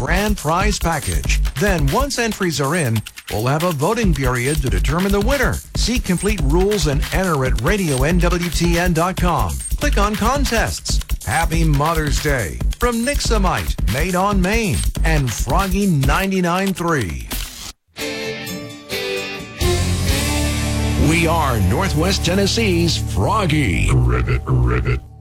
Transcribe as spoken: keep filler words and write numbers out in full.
grand prize package. Then once entries are in, we'll have a voting period to determine the winner. See complete rules and enter at radio N W T N dot com. Click on contests. Happy Mother's Day from Nixamite, made on Maine, and Froggy ninety-nine point three. We are Northwest Tennessee's Froggy. Ribbit, ribbit.